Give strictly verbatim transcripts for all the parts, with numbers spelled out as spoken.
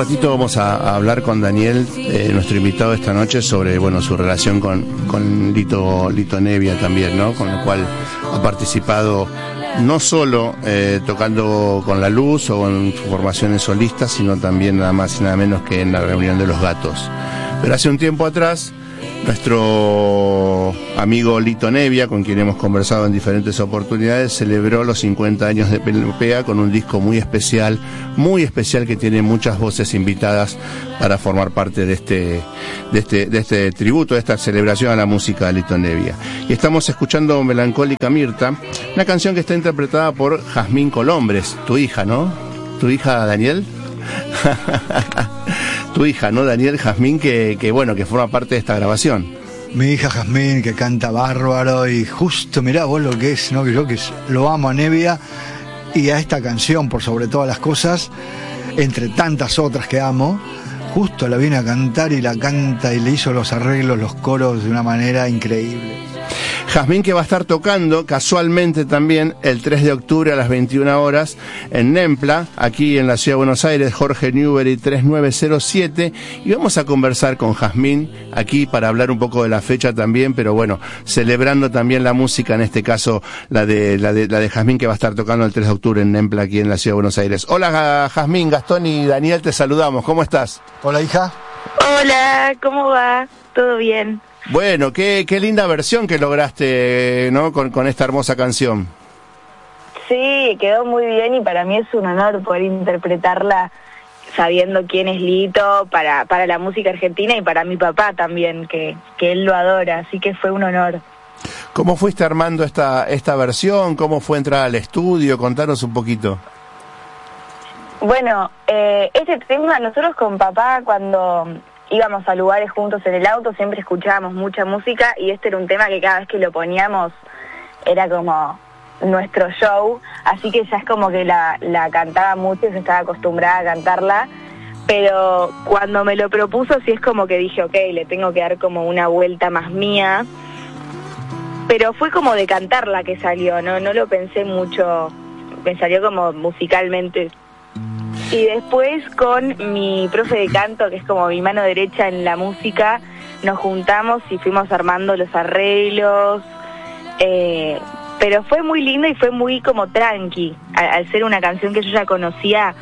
ratito vamos a, a hablar con Daniel, eh, nuestro invitado esta noche, sobre bueno su relación con, con Lito, Lito Nebbia también, ¿no? Con el cual ha participado no solo eh, tocando con La Luz o en formaciones solistas, sino también nada más y nada menos que en la reunión de Los Gatos. Pero hace un tiempo atrás, nuestro amigo Lito Nebbia, con quien hemos conversado en diferentes oportunidades, celebró los cincuenta años de Pelopea con un disco muy especial, muy especial, que tiene muchas voces invitadas para formar parte de este, de este, de este tributo, de esta celebración a la música de Lito Nebbia. Y estamos escuchando Melancólica Mirta, una canción que está interpretada por Jazmín Colombres, tu hija, ¿no? ¿Tu hija, Daniel? Tu hija, ¿no, Daniel? Jazmín, que, que bueno, que forma parte de esta grabación. Mi hija Jazmín, que canta bárbaro, y justo, mirá vos lo que es, ¿no? Que yo que lo amo a Nebbia y a esta canción por sobre todas las cosas, entre tantas otras que amo, justo la viene a cantar y la canta y le hizo los arreglos, los coros de una manera increíble. Jazmín, que va a estar tocando casualmente también el tres de octubre a las veintiuna horas en Nempla, aquí en la ciudad de Buenos Aires, Jorge Newbery tres nueve cero siete, y vamos a conversar con Jazmín aquí para hablar un poco de la fecha también, pero bueno, celebrando también la música, en este caso la de la de, la de Jazmín, que va a estar tocando el tres de octubre en Nempla, aquí en la ciudad de Buenos Aires. Hola Jazmín, Gastón y Daniel, te saludamos, ¿cómo estás? Hola, hija. Hola, ¿cómo va? ¿Todo bien? Bueno, qué, qué linda versión que lograste, ¿no? Con, con esta hermosa canción. Sí, quedó muy bien y para mí es un honor poder interpretarla sabiendo quién es Lito para, para la música argentina y para mi papá también, que, que él lo adora, así que fue un honor. ¿Cómo fuiste armando esta, esta versión? ¿Cómo fue entrar al estudio? Contanos un poquito. Bueno, eh, este tema, nosotros con papá cuando íbamos a lugares juntos en el auto siempre escuchábamos mucha música y este era un tema que cada vez que lo poníamos era como nuestro show, así que ya es como que la, la cantaba mucho y se estaba acostumbrada a cantarla, pero cuando me lo propuso sí es como que dije, ok, le tengo que dar como una vuelta más mía, pero fue como de cantarla que salió, no, no lo pensé mucho, me salió como musicalmente. Y después con mi profe de canto, que es como mi mano derecha en la música, nos juntamos y fuimos armando los arreglos, eh, pero fue muy lindo y fue muy como tranqui. Al, al ser una canción que yo ya conocía,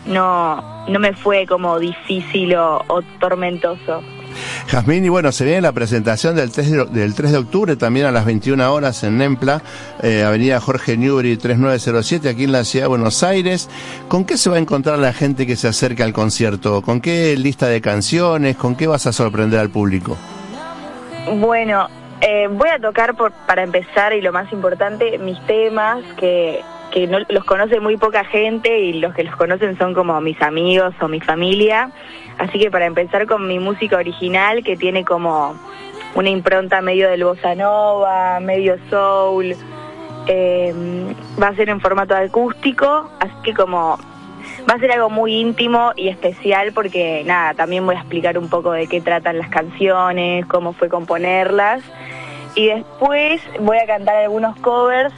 no, no me fue como difícil o, o tormentoso. Jazmín, y bueno, se viene la presentación del tres de, del tres de octubre también a las veintiuna horas en Nempla, eh, avenida Jorge Newbery tres nueve cero siete, aquí en la ciudad de Buenos Aires. ¿Con qué se va a encontrar la gente que se acerca al concierto? ¿Con qué lista de canciones? ¿Con qué vas a sorprender al público? Bueno, eh, voy a tocar por, para empezar, y lo más importante, mis temas que, que no los conoce muy poca gente y los que los conocen son como mis amigos o mi familia. Así que para empezar con mi música original, que tiene como una impronta medio del bossa nova, medio soul, eh, va a ser en formato acústico, así que como va a ser algo muy íntimo y especial porque nada, también voy a explicar un poco de qué tratan las canciones, cómo fue componerlas, y después voy a cantar algunos covers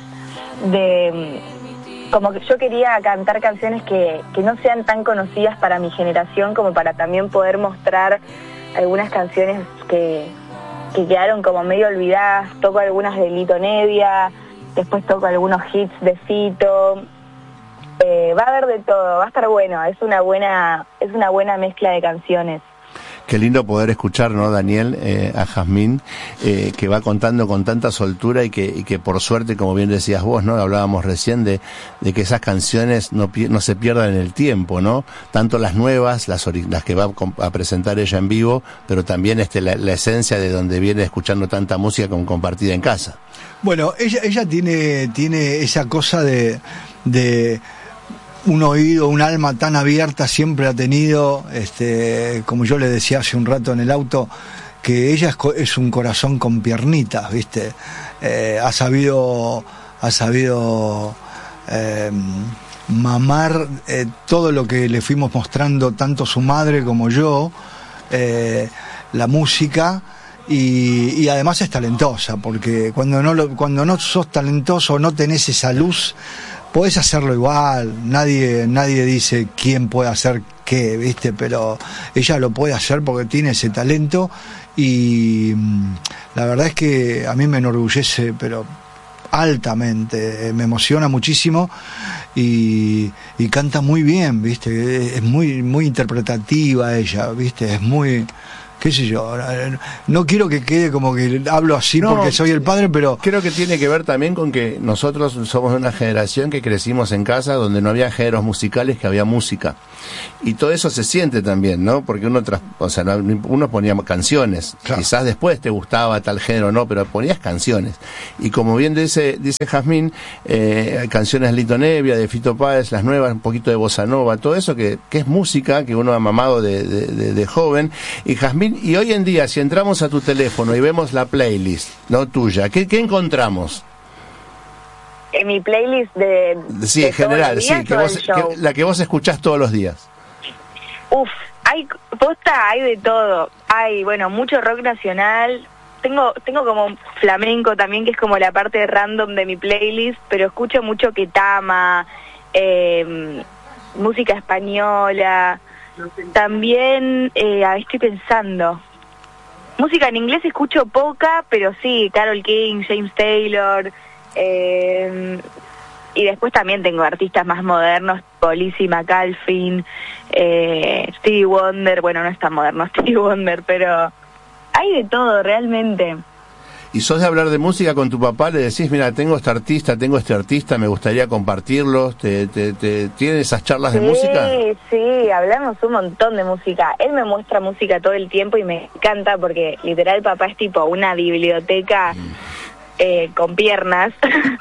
de... como que yo quería cantar canciones que, que no sean tan conocidas para mi generación, como para también poder mostrar algunas canciones que, que quedaron como medio olvidadas. Toco algunas de Lito Nebbia, después toco algunos hits de Fito. Eh, va a haber de todo, va a estar bueno, es una buena, es una buena mezcla de canciones. Qué lindo poder escuchar, ¿no, Daniel? Eh, a Jazmín, eh, que va contando con tanta soltura y que, y que por suerte, como bien decías vos, ¿no? Hablábamos recién de, de que esas canciones no, no se pierdan en el tiempo, ¿no? Tanto las nuevas, las, las que va a presentar ella en vivo, pero también este, la, la esencia de donde viene escuchando tanta música como compartida en casa. Bueno, ella, ella tiene, tiene esa cosa de... de un oído, un alma tan abierta, siempre ha tenido, este, como yo le decía hace un rato en el auto, que ella es, es un corazón con piernitas, ¿viste? Eh, ha sabido, ha sabido eh, mamar eh, todo lo que le fuimos mostrando, tanto su madre como yo, eh, la música. Y, y además es talentosa, porque cuando no, lo, cuando no sos talentoso, no tenés esa luz, podés hacerlo igual. Nadie, nadie dice quién puede hacer qué, ¿viste? Pero ella lo puede hacer porque tiene ese talento y mmm, la verdad es que a mí me enorgullece, pero altamente, me emociona muchísimo y, y canta muy bien, ¿viste? Es muy, muy interpretativa ella, ¿viste? Es muy... qué sé yo, no quiero que quede como que hablo así no, porque soy el padre, pero... Creo que tiene que ver también con que nosotros somos de una generación que crecimos en casa donde no había géneros musicales, que había música. Y todo eso se siente también, ¿no? Porque uno tras, o sea, uno ponía canciones, claro. Quizás después te gustaba tal género, no, pero ponías canciones. Y como bien dice, dice Jazmín, eh, canciones de Lito Nebbia, de Fito Páez, las nuevas, un poquito de bossa nova, todo eso que, que es música que uno ha mamado de, de, de, de joven. Y Jazmín, y hoy en día, si entramos a tu teléfono y vemos la playlist, ¿no? Tuya, ¿qué, qué encontramos? En mi playlist de... Sí, de en general, sí, que vos, que, la que vos escuchás todos los días. Uf, hay, posta, hay de todo. Hay, bueno, mucho rock nacional. Tengo tengo como flamenco también, que es como la parte random de mi playlist, pero escucho mucho Ketama, eh, música española... También, eh, estoy pensando, música en inglés escucho poca, pero sí, Carole King, James Taylor, eh, y después también tengo artistas más modernos, Lizzy McAlpin, eh, Stevie Wonder, bueno, no es tan moderno Stevie Wonder, pero hay de todo realmente. ¿Y sos de hablar de música con tu papá? Le decís, mira, tengo este artista, tengo este artista, me gustaría compartirlos. ¿Te, te, te, ¿Tienen esas charlas sí, de música? Sí, sí, hablamos un montón de música. Él me muestra música todo el tiempo y me encanta porque literal papá es tipo una biblioteca mm. eh, con piernas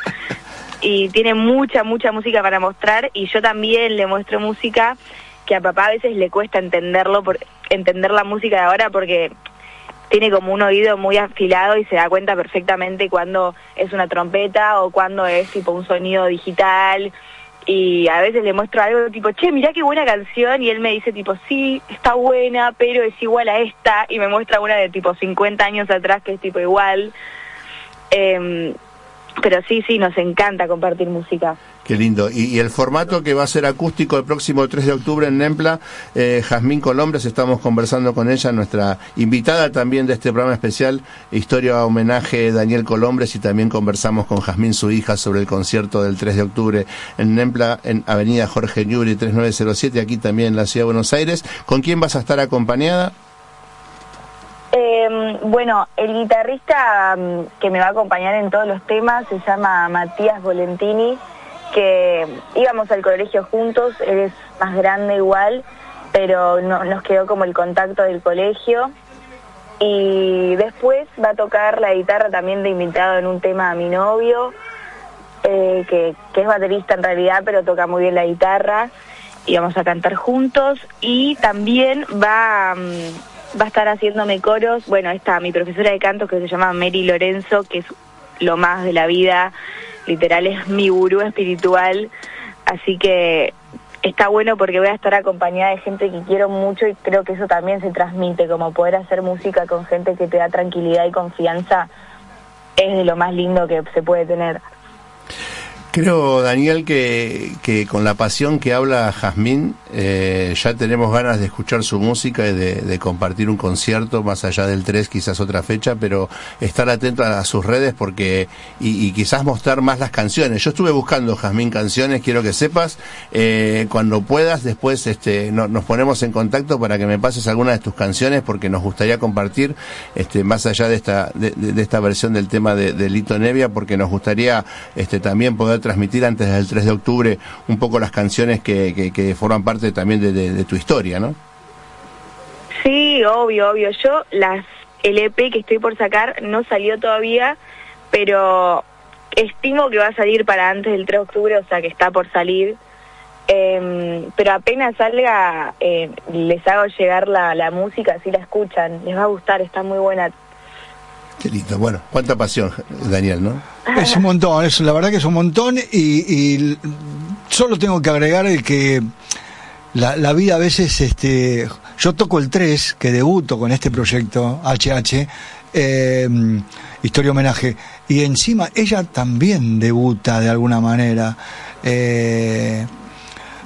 y tiene mucha, mucha música para mostrar, y yo también le muestro música que a papá a veces le cuesta entenderlo, por, entender la música de ahora porque... tiene como un oído muy afilado y se da cuenta perfectamente cuando es una trompeta o cuando es tipo un sonido digital, y a veces le muestro algo tipo, che, mirá qué buena canción, y él me dice tipo, sí, está buena, pero es igual a esta, y me muestra una de tipo cincuenta años atrás que es tipo igual. Eh, pero sí, sí, nos encanta compartir música. Qué lindo. Y, y el formato que va a ser acústico el próximo tres de octubre en Nempla, eh, Jazmín Colombres, estamos conversando con ella, nuestra invitada también de este programa especial, Historia Homenaje Daniel Colombres, y también conversamos con Jazmín, su hija, sobre el concierto del tres de octubre en Nempla, en Avenida Jorge Newbery tres nueve cero siete, aquí también en la Ciudad de Buenos Aires. ¿Con quién vas a estar acompañada? Eh, bueno, el guitarrista um, que me va a acompañar en todos los temas se llama Matías Volentini, que íbamos al colegio juntos, él es más grande igual, pero no, nos quedó como el contacto del colegio. Y después va a tocar la guitarra también de invitado en un tema a mi novio, eh, que, que es baterista en realidad, pero toca muy bien la guitarra, y vamos a cantar juntos. Y también va... Um, va a estar haciéndome coros, bueno, está mi profesora de canto que se llama Mary Lorenzo, que es lo más de la vida, literal es mi gurú espiritual, así que está bueno porque voy a estar acompañada de gente que quiero mucho, y creo que eso también se transmite, como poder hacer música con gente que te da tranquilidad y confianza, es de lo más lindo que se puede tener. Creo, Daniel, que, que con la pasión que habla Jazmín, eh, ya tenemos ganas de escuchar su música y de, de compartir un concierto, más allá del tres, quizás otra fecha, pero estar atento a, a sus redes porque y, y quizás mostrar más las canciones. Yo estuve buscando, Jazmín, canciones, quiero que sepas, eh, cuando puedas, después este, no, nos ponemos en contacto para que me pases alguna de tus canciones, porque nos gustaría compartir, este, más allá de esta, de, de, de esta versión del tema de, de Lito Nebbia, porque nos gustaría este, también poder transmitir antes del tres de octubre un poco las canciones que, que, que forman parte también de, de, de tu historia, ¿no? Sí, obvio, obvio. Yo, las el E P que estoy por sacar no salió todavía, pero estimo que va a salir para antes del tres de octubre, o sea que está por salir. Eh, pero apenas salga, eh, les hago llegar la, la música, así la escuchan, les va a gustar, está muy buena. Qué lindo. Bueno, cuánta pasión, Daniel, ¿no? Es un montón, es, la verdad que es un montón, y, y solo tengo que agregar el que la, la vida a veces, este, yo toco el tres, que debuto con este proyecto, H H, eh, Historia Homenaje, y encima ella también debuta de alguna manera, eh,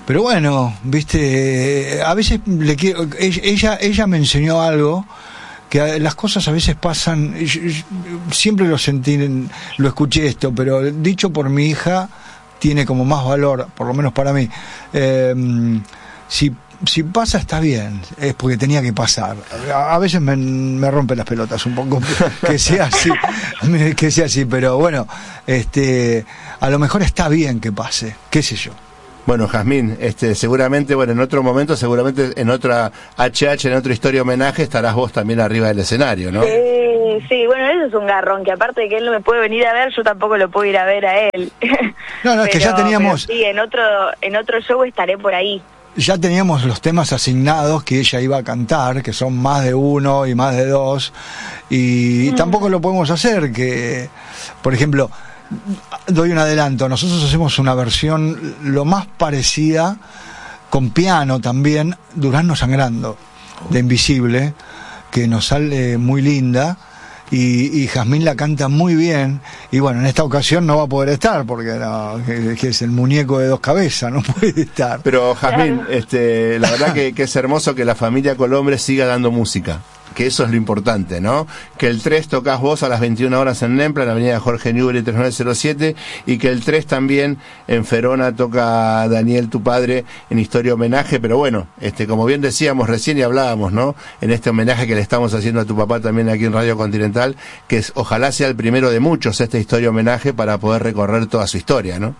pero bueno, viste, a veces le quiero, ella, ella me enseñó algo, que las cosas a veces pasan, yo, yo, siempre lo sentí, lo escuché esto, pero dicho por mi hija tiene como más valor, por lo menos para mí. Eh, si Si pasa está bien, es porque tenía que pasar. A, a veces me, me rompe las pelotas un poco que sea así, que sea así, pero bueno, este, a lo mejor está bien que pase, qué sé yo. Bueno, Jazmín, este, seguramente, bueno, en otro momento, seguramente en otra H H, en otra historia homenaje, estarás vos también arriba del escenario, ¿no? Sí, sí, bueno, eso es un garrón, que aparte de que él no me puede venir a ver, yo tampoco lo puedo ir a ver a él. No, no, es pero, que ya teníamos... Sí, en otro, en otro show estaré por ahí. Ya teníamos los temas asignados que ella iba a cantar, que son más de uno y más de dos, y mm. tampoco lo podemos hacer, que, por ejemplo, doy un adelanto, nosotros hacemos una versión lo más parecida, con piano también, Durazno Sangrando, de Invisible, que nos sale muy linda, y, y Jazmín la canta muy bien, y bueno, en esta ocasión no va a poder estar porque no, que, que es el muñeco de dos cabezas, no puede estar. Pero Jazmín, este, la verdad que, que es hermoso que la familia Colombre siga dando música, que eso es lo importante, ¿no? Que el tres tocas vos a las veintiuna horas en Nempla, en la avenida Jorge Newbery tres nueve cero siete, y que el tres también en Ferona toca Daniel, tu padre, en Historia Homenaje, pero bueno, este, como bien decíamos recién y hablábamos, ¿no? En este homenaje que le estamos haciendo a tu papá también aquí en Radio Continental, que es, ojalá sea el primero de muchos esta Historia Homenaje para poder recorrer toda su historia, ¿no?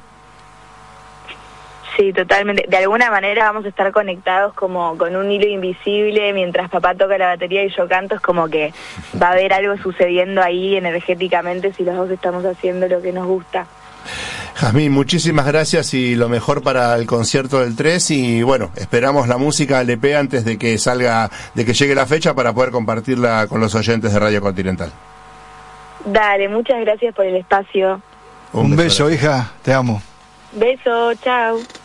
Sí, totalmente. De alguna manera vamos a estar conectados como con un hilo invisible, mientras papá toca la batería y yo canto, es como que va a haber algo sucediendo ahí energéticamente si los dos estamos haciendo lo que nos gusta. Jazmín, muchísimas gracias y lo mejor para el concierto del tres, y bueno, esperamos la música L P antes de que salga, de que llegue la fecha para poder compartirla con los oyentes de Radio Continental. Dale, muchas gracias por el espacio. Un, Un beso, beso hija, te amo. Beso, chao.